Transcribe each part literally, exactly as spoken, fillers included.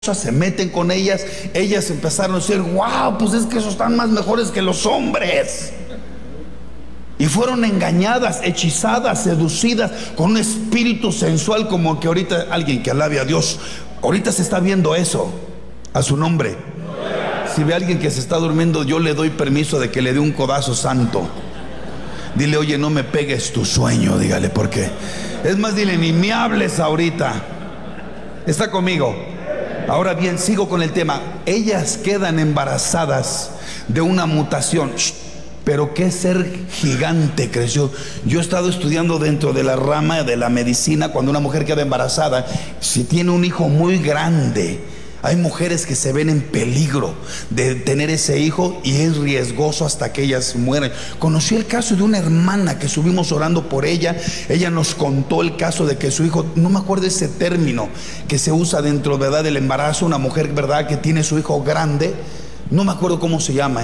se meten con ellas, ellas empezaron a decir, wow, pues es que esos están más mejores que los hombres. Y fueron engañadas, hechizadas, seducidas con un espíritu sensual, como que ahorita alguien que alabe a Dios, ahorita se está viendo eso, a su nombre. Si ve a alguien que se está durmiendo, yo le doy permiso de que le dé un codazo santo. Dile, oye, no me pegues tu sueño, dígale, porque es más, dile, ni me hables ahorita. ¿Está conmigo? Ahora bien, sigo con el tema. Ellas quedan embarazadas de una mutación. Shh, pero qué ser gigante creció. Yo he estado estudiando dentro de la rama de la medicina. Cuando una mujer queda embarazada, si tiene un hijo muy grande, hay mujeres que se ven en peligro de tener ese hijo y es riesgoso hasta que ellas mueren. Conocí el caso de una hermana que estuvimos orando por ella. Ella nos contó el caso de que su hijo, no me acuerdo ese término que se usa dentro, ¿verdad?, del embarazo. Una mujer, ¿verdad?, que tiene su hijo grande. No me acuerdo cómo se llama.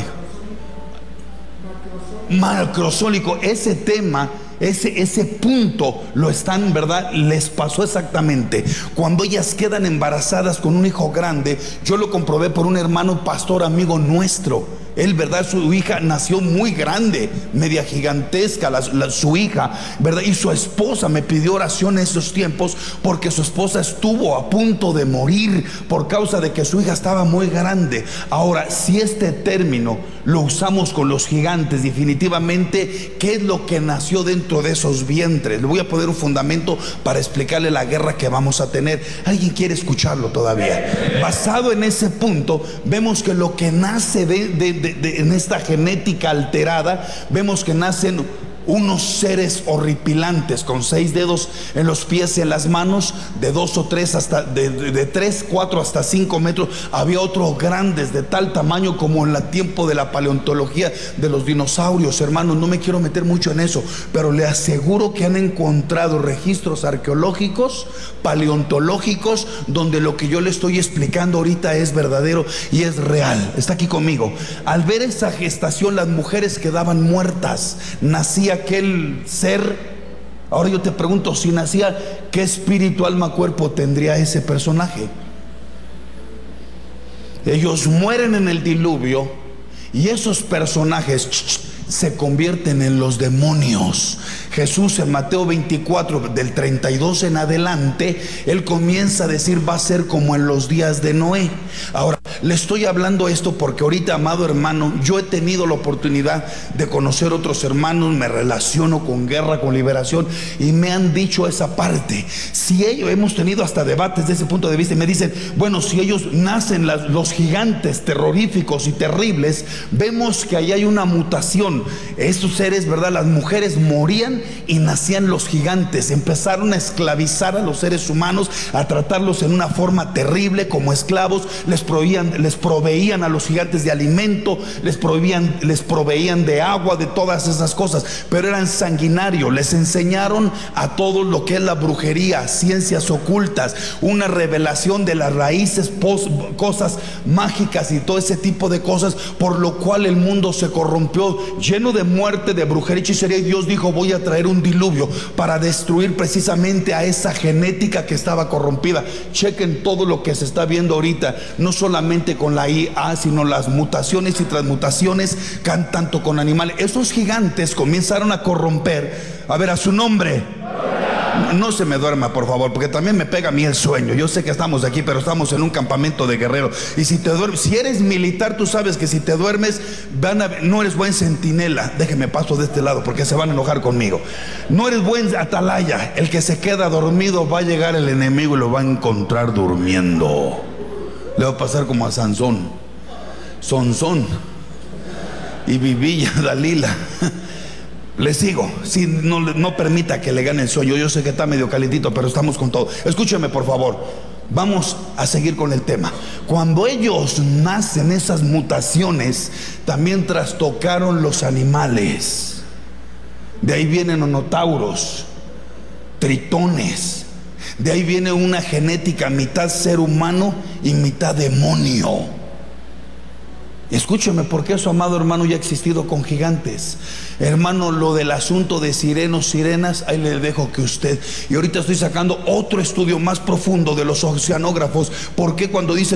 Macrosólico. Ese tema, ese, ese punto lo están, ¿verdad?, les pasó exactamente cuando ellas quedan embarazadas con un hijo grande. Yo lo comprobé por un hermano pastor amigo nuestro. Él, ¿verdad?, su hija nació muy grande, media gigantesca, la, la, su hija, ¿verdad? Y su esposa me pidió oración en esos tiempos porque su esposa estuvo a punto de morir por causa de que su hija estaba muy grande. Ahora, si este término lo usamos con los gigantes, definitivamente, ¿qué es lo que nació dentro de esos vientres? Le voy a poner un fundamento para explicarle la guerra que vamos a tener. ¿Alguien quiere escucharlo todavía? Basado en ese punto, vemos que lo que nace de, de, de De, de, en esta genética alterada, vemos que nacen unos seres horripilantes con seis dedos en los pies y en las manos, de dos o tres hasta de, de, de tres, cuatro hasta cinco metros. Había otros grandes de tal tamaño como en el tiempo de la paleontología de los dinosaurios. Hermanos, no me quiero meter mucho en eso, pero le aseguro que han encontrado registros arqueológicos, paleontológicos, donde lo que yo le estoy explicando ahorita es verdadero y es real. Está aquí conmigo. Al ver esa gestación, las mujeres quedaban muertas. Nacía aquel ser. Ahora yo te pregunto, si nacía, ¿qué espíritu, alma, cuerpo tendría ese personaje? Ellos mueren en el diluvio y esos personajes se convierten en los demonios. Jesús en Mateo veinticuatro, del treinta y dos en adelante, él comienza a decir, va a ser como en los días de Noé. Ahora, le estoy hablando esto porque ahorita, amado hermano, yo he tenido la oportunidad de conocer otros hermanos, me relaciono con guerra, con liberación, y me han dicho esa parte. Si ellos, hemos tenido hasta debates de ese punto de vista, y me dicen, bueno, si ellos nacen las, los gigantes terroríficos y terribles, vemos que ahí hay una mutación. Estos seres, ¿verdad?, las mujeres morían y nacían los gigantes. Empezaron a esclavizar a los seres humanos, a tratarlos en una forma terrible como esclavos. Les proveían, les proveían a los gigantes de alimento, les proveían, les proveían de agua, de todas esas cosas, pero eran sanguinarios. Les enseñaron a todos lo que es la brujería, ciencias ocultas, una revelación de las raíces, pos, cosas mágicas y todo ese tipo de cosas, por lo cual el mundo se corrompió, lleno de muerte, de brujería y hechicería. Y Dios dijo, voy a traer un diluvio para destruir precisamente a esa genética que estaba corrompida. Chequen todo lo que se está viendo ahorita, no solamente con la I A, sino las mutaciones y transmutaciones, tanto con animales. Esos gigantes comenzaron a corromper, a ver, a su nombre. No se me duerma, por favor, porque también me pega a mí el sueño. Yo sé que estamos aquí, pero estamos en un campamento de guerreros. Y si te duermes, si eres militar, tú sabes que si te duermes, van a, no eres buen centinela. Déjeme paso de este lado porque se van a enojar conmigo. No eres buen atalaya. El que se queda dormido, va a llegar el enemigo y lo va a encontrar durmiendo. Le va a pasar como a Sansón, Sonsón y Vivilla, Dalila. Le sigo, si no, no permita que le gane el sueño. Yo sé que está medio calentito, pero estamos con todo. Escúcheme, por favor. Vamos a seguir con el tema. Cuando ellos nacen, esas mutaciones también trastocaron los animales. De ahí vienen onotauros, tritones. De ahí viene una genética mitad ser humano y mitad demonio. Escúcheme, porque eso, amado hermano, ya ha existido con gigantes. Hermano, lo del asunto de sirenos, sirenas, ahí le dejo que usted. Y ahorita estoy sacando otro estudio más profundo de los oceanógrafos. ¿Por qué cuando dice